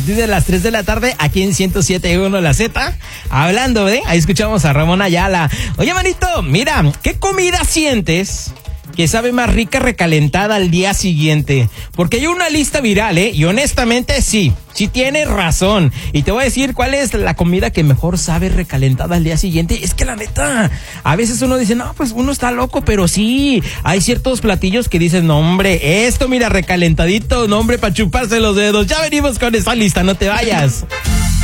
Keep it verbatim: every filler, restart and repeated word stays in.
partir de las tres de la tarde aquí en ciento siete punto uno La Z. Hablando, ¿eh? Ahí escuchamos a Ramón Ayala. Oye, manito, mira, ¿qué comida sientes que sabe más rica recalentada al día siguiente? Porque hay una lista viral, ¿eh? Y honestamente sí, sí tienes razón. Y te voy a decir cuál es la comida que mejor sabe recalentada al día siguiente. Es que la neta, a veces uno dice, no, pues uno está loco, pero sí, hay ciertos platillos que dicen, no hombre, esto mira recalentadito, no hombre, para chuparse los dedos. Ya venimos con esa lista, no te vayas.